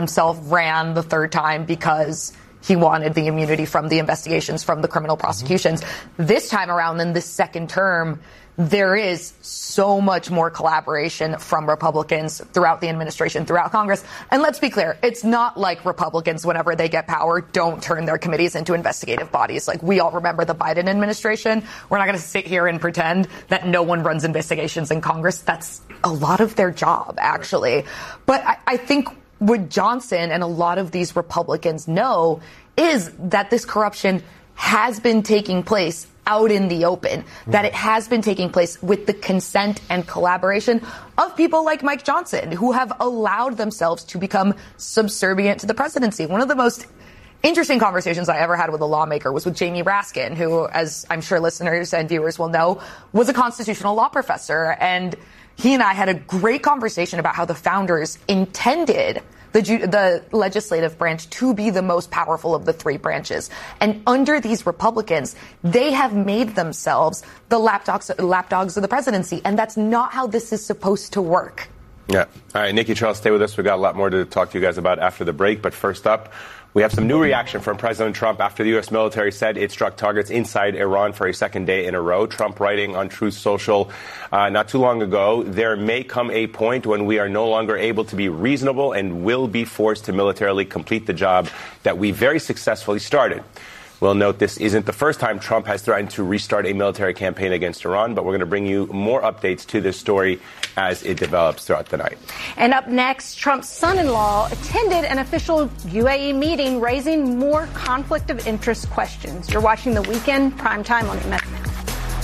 himself ran the third time because he wanted the immunity from the investigations, from the criminal prosecutions. This time around, in this second term, there is so much more collaboration from Republicans throughout the administration, throughout Congress. And let's be clear, it's not like Republicans, whenever they get power, don't turn their committees into investigative bodies. Like, we all remember the Biden administration. We're not going to sit here and pretend that no one runs investigations in Congress. That's a lot of their job, actually. But I think what Johnson and a lot of these Republicans know is that this corruption has been taking place out in the open, that it has been taking place with the consent and collaboration of people like Mike Johnson, who have allowed themselves to become subservient to the presidency. One of the most interesting conversations I ever had with a lawmaker was with Jamie Raskin, who, as I'm sure listeners and viewers will know, was a constitutional law professor. And he and I had a great conversation about how the founders intended the legislative branch to be the most powerful of the three branches. And under these Republicans, they have made themselves the lapdogs of the presidency. And that's not how this is supposed to work. Yeah. All right, Nikki, Charles, stay with us. We've got a lot more to talk to you guys about after the break. But first up, we have some new reaction from President Trump after the U.S. military said it struck targets inside Iran for a second day in a row. Trump writing on Truth Social not too long ago, there may come a point when we are no longer able to be reasonable and will be forced to militarily complete the job that we very successfully started. We'll note this isn't the first time Trump has threatened to restart a military campaign against Iran, but we're going to bring you more updates to this story as it develops throughout the night. And up next, Trump's son-in-law attended an official UAE meeting raising more conflict of interest questions. You're watching The Weekend, prime time on MSN.